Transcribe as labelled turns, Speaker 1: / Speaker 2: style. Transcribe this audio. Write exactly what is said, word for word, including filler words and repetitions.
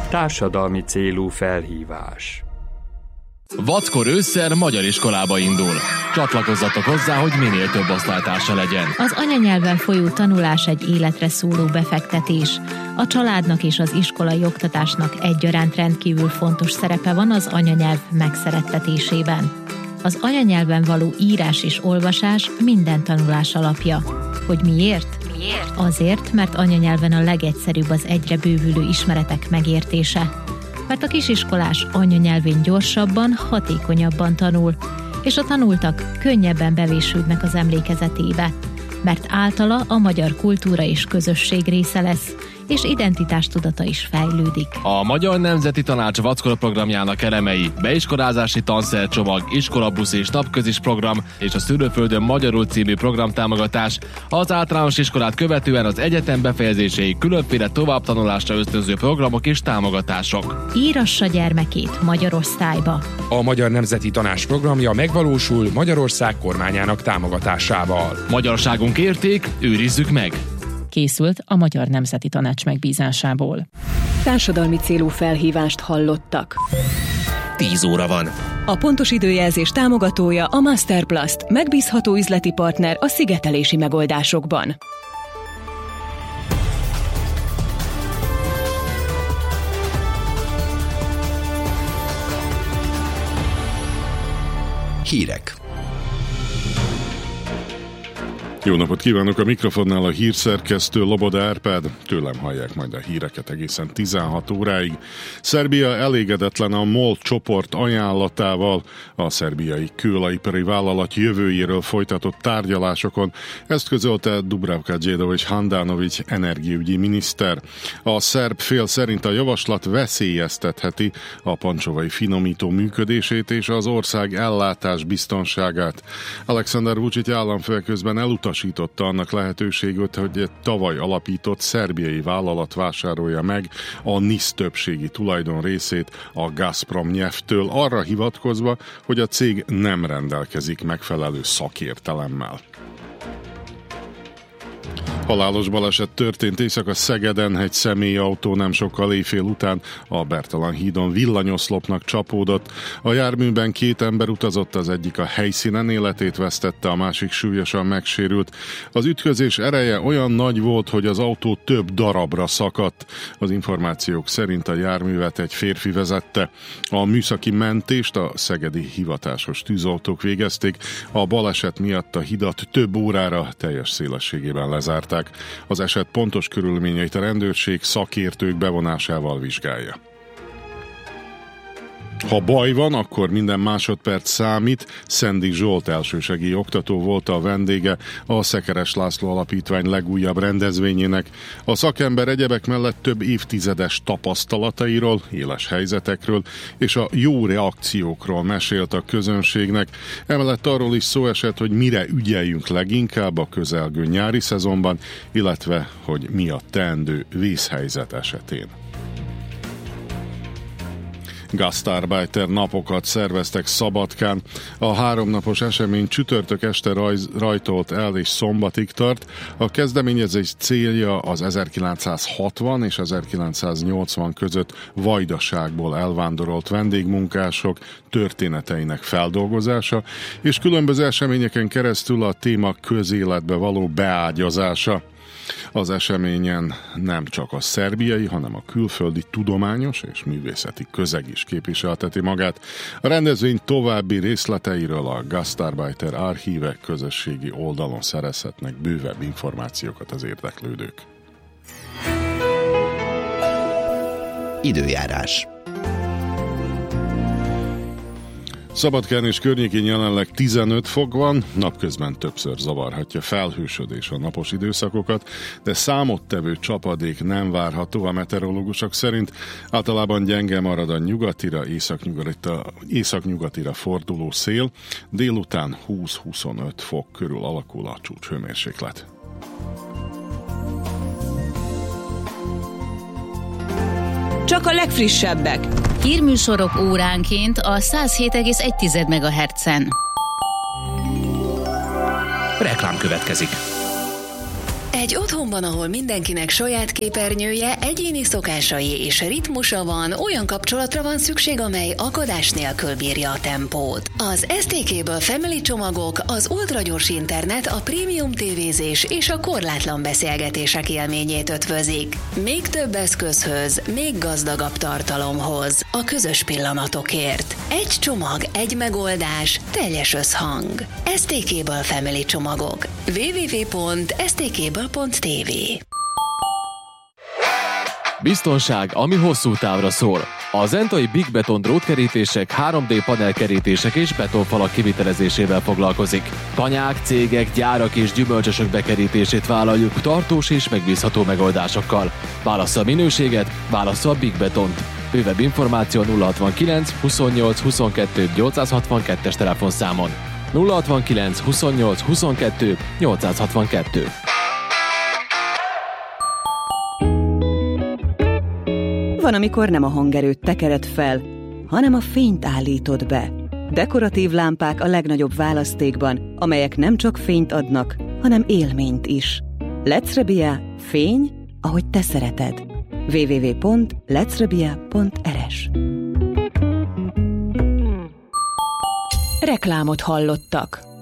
Speaker 1: Társadalmi célú felhívás.
Speaker 2: Vackor ősszel magyar iskolába indul. Csatlakozzatok hozzá, hogy minél több osztálytársa legyen.
Speaker 3: Az anyanyelven folyó tanulás egy életre szóló befektetés. A családnak és az iskolai oktatásnak egyaránt rendkívül fontos szerepe van az anyanyelv megszerettetésében. Az anyanyelven való írás és olvasás minden tanulás alapja. Hogy miért? Miért? Azért, mert anyanyelven a legegyszerűbb az egyre bővülő ismeretek megértése. Mert a kisiskolás anyanyelvén gyorsabban, hatékonyabban tanul, és a tanultak könnyebben bevésődnek az emlékezetébe, mert általa a magyar kultúra és közösség része lesz, és identitástudata is fejlődik.
Speaker 2: A Magyar Nemzeti Tanács Vackora programjának elemei, beiskolázási tanszercsomag, iskolabusz és napközis program és a Szülőföldön Magyarul című programtámogatás, az általános iskolát követően az egyetem befejezéséig különféle továbbtanulásra ösztönző programok és támogatások.
Speaker 3: Írassa gyermekét magyar osztályba.
Speaker 4: A Magyar Nemzeti Tanács programja megvalósul Magyarország kormányának támogatásával.
Speaker 2: Magyarságunk érték, őrizzük meg!
Speaker 5: Készült a Magyar Nemzeti Tanács megbízásából.
Speaker 6: Társadalmi célú felhívást hallottak.
Speaker 7: tíz óra van.
Speaker 6: A pontos időjelzés támogatója a Masterplast, megbízható üzleti partner a szigetelési megoldásokban.
Speaker 7: Hírek.
Speaker 8: Jó napot kívánok! A mikrofonnál a hírszerkesztő Loboda Árpád. Tőlem hallják majd a híreket egészen tizenhat óráig. Szerbia elégedetlen a MOL csoport ajánlatával a szerbiai kőolajipari vállalat jövőjéről folytatott tárgyalásokon. Ezt közölte Dubravka Đedović Handanović energiaügyi miniszter. A szerb fél szerint a javaslat veszélyeztetheti a pancsovai finomító működését és az ország ellátás biztonságát. Alexander Vučić államfő közben elutasította annak lehetőséget, hogy egy tavaly alapított szerbiai vállalat vásárolja meg a NIS többségi tulajdon részét a Gazprom Nyeftől, arra hivatkozva, hogy a cég nem rendelkezik megfelelő szakértelemmel. Halálos baleset történt Észak-Szegeden, egy személyautó nem sokkal éjfél után a Bertalan hídon villanyoszlopnak csapódott. A járműben két ember utazott, az egyik a helyszínen életét vesztette, a másik súlyosan megsérült. Az ütközés ereje olyan nagy volt, hogy az autó több darabra szakadt. Az információk szerint a járművet egy férfi vezette. A műszaki mentést a szegedi hivatásos tűzoltók végezték. A baleset miatt a hidat több órára teljes szélességében lezárták. Az eset pontos körülményeit a rendőrség szakértők bevonásával vizsgálja. Ha baj van, akkor minden másodperc számít. Szendi Zsolt elsősegély oktató volt a vendége a Szekeres László Alapítvány legújabb rendezvényének. A szakember egyebek mellett több évtizedes tapasztalatairól, éles helyzetekről és a jó reakciókról mesélt a közönségnek. Emellett arról is szó esett, hogy mire ügyeljünk leginkább a közelgő nyári szezonban, illetve hogy mi a teendő vészhelyzet esetén. Gastarbeiter napokat szerveztek Szabadkán. A háromnapos esemény csütörtök este rajz, rajtolt el és szombatig tart. A kezdeményezés célja az ezerkilencszázhatvan és ezerkilencszáznyolcvan között Vajdaságból elvándorolt vendégmunkások történeteinek feldolgozása, és különböző eseményeken keresztül a téma közéletbe való beágyazása. Az eseményen nem csak a szerbiai, hanem a külföldi tudományos és művészeti közeg is képviselteti magát. A rendezvény további részleteiről a Gastarbeiter Archíve közösségi oldalon szerezhetnek bővebb információkat az érdeklődők.
Speaker 7: Időjárás.
Speaker 8: Szabadkán és környékén jelenleg tizenöt fok van, napközben többször zavarhatja felhősödés a napos időszakokat, de számottevő csapadék nem várható a meteorológusok szerint. Általában gyenge marad a nyugatira, északnyugatira, északnyugatira forduló szél, délután húsz-huszonöt fok körül alakul a csúcshőmérséklet.
Speaker 6: Csak a legfrissebbek.
Speaker 9: Hírműsorok óránként a száz hét egész egy megahertzen.
Speaker 7: Reklám következik.
Speaker 10: Egy otthonban, ahol mindenkinek saját képernyője, egyéni szokásai és ritmusa van, olyan kapcsolatra van szükség, amely akadás nélkül bírja a tempót. Az es té Cable Family csomagok, az ultragyors internet, a prémium tévézés és a korlátlan beszélgetések élményét ötvözik. Még több eszközhöz, még gazdagabb tartalomhoz, a közös pillanatokért. Egy csomag, egy megoldás, teljes összhang. es té Cable Family csomagok. double-u double-u double-u pont es té cable pont té vé.
Speaker 2: Biztonság, ami hosszú távra szól. A zentai Big Beton drótkerítések, három dé panelkerítések és betonfalak kivitelezésével foglalkozik. Tanyák, cégek, gyárak és gyümölcsösök bekerítését vállaljuk tartós és megbízható megoldásokkal. Válassza a minőséget, válassza a Big Betont. Bővebb információ nulla hatvankilenc huszonnyolc huszonkettő nyolcszázhatvankettes telefonszámon. nulla hatvankilenc huszonnyolc huszonkettő nyolcszázhatvankettő.
Speaker 11: Van, amikor nem a hangerőt tekered fel, hanem a fényt állítod be. Dekoratív lámpák a legnagyobb választékban, amelyek nem csak fényt adnak, hanem élményt is. Lecrebia, fény, ahogy te szereted. double-u double-u double-u pont lecrebia pont er es.
Speaker 6: Reklámot hallottak.